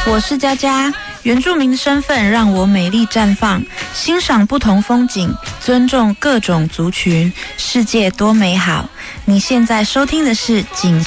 我是佳佳，原住民的身份让我美丽绽放，欣赏不同风景，尊重各种族群，世界多美好。你现在收听的是警